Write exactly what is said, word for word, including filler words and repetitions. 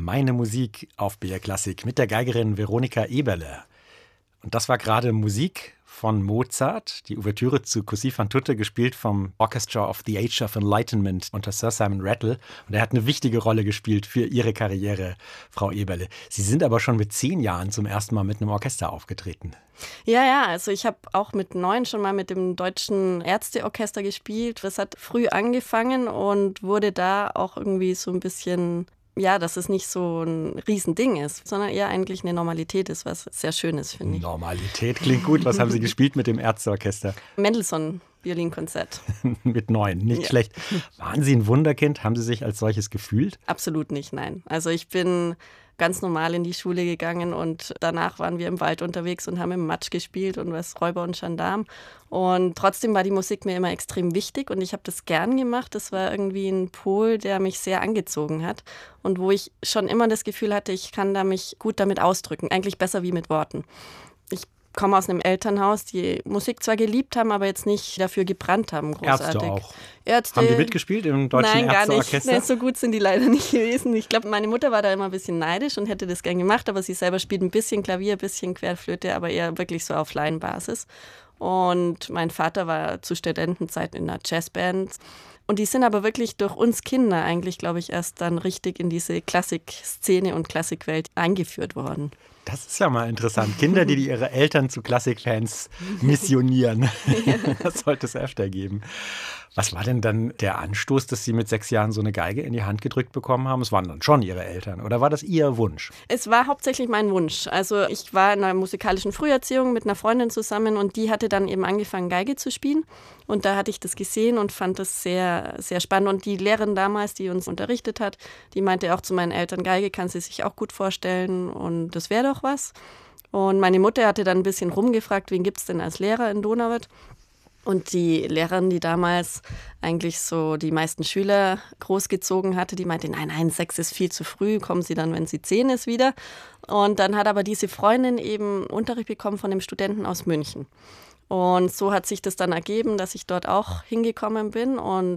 Meine Musik auf B R Klassik mit der Geigerin Veronika Eberle. Und das war gerade Musik von Mozart, die Ouvertüre zu Così fan tutte, gespielt vom Orchestra of the Age of Enlightenment unter Sir Simon Rattle. Und er hat eine wichtige Rolle gespielt für Ihre Karriere, Frau Eberle. Sie sind aber schon mit zehn Jahren zum ersten Mal mit einem Orchester aufgetreten. Ja, ja, also ich habe auch mit neun schon mal mit dem Deutschen Ärzteorchester gespielt. Das hat früh angefangen und wurde da auch irgendwie so ein bisschen... Ja, dass es nicht so ein Riesending ist, sondern eher eigentlich eine Normalität ist, was sehr schön ist, finde ich. Normalität klingt gut. Was haben Sie gespielt mit dem Ärzteorchester? Mendelssohn, Violinkonzert. Mit neun, nicht Ja. schlecht. Waren Sie ein Wunderkind? Haben Sie sich als solches gefühlt? Absolut nicht, nein. Also ich bin ganz normal in die Schule gegangen und danach waren wir im Wald unterwegs und haben im Matsch gespielt und was Räuber und Gendarm. Und trotzdem war die Musik mir immer extrem wichtig und ich habe das gern gemacht. Das war irgendwie ein Pol, der mich sehr angezogen hat und wo ich schon immer das Gefühl hatte, ich kann da mich gut damit ausdrücken, eigentlich besser wie mit Worten. Ich komme aus einem Elternhaus, die Musik zwar geliebt haben, aber jetzt nicht dafür gebrannt haben, großartig. Ärzte auch. Ärzte, Haben die mitgespielt im Deutschen Nein, gar nicht. Ärzteorchester? Nee, so gut sind die leider nicht gewesen. Ich glaube, meine Mutter war da immer ein bisschen neidisch und hätte das gern gemacht, aber sie selber spielt ein bisschen Klavier, ein bisschen Querflöte, aber eher wirklich so auf Laienbasis. Und mein Vater war zu Studentenzeit in einer Jazzband. Und die sind aber wirklich durch uns Kinder eigentlich, glaube ich, erst dann richtig in diese Klassikszene und Klassikwelt eingeführt worden. Das ist ja mal interessant. Kinder, die ihre Eltern zu Klassikfans missionieren. Ja. Das sollte es öfter geben. Was war denn dann der Anstoß, dass Sie mit sechs Jahren so eine Geige in die Hand gedrückt bekommen haben? Es waren dann schon Ihre Eltern oder war das Ihr Wunsch? Es war hauptsächlich mein Wunsch. Also ich war in einer musikalischen Früherziehung mit einer Freundin zusammen und die hatte dann eben angefangen, Geige zu spielen. Und da hatte ich das gesehen und fand das sehr, sehr spannend. Und die Lehrerin damals, die uns unterrichtet hat, die meinte auch zu meinen Eltern, Geige kann sie sich auch gut vorstellen und das wäre doch was. Und meine Mutter hatte dann ein bisschen rumgefragt, wen gibt es denn als Lehrer in Donauwörth? Und die Lehrerin, die damals eigentlich so die meisten Schüler großgezogen hatte, die meinte, nein, nein, sechs ist viel zu früh, kommen Sie dann, wenn sie zehn ist, wieder. Und dann hat aber diese Freundin eben Unterricht bekommen von einem Studenten aus München. Und so hat sich das dann ergeben, dass ich dort auch hingekommen bin und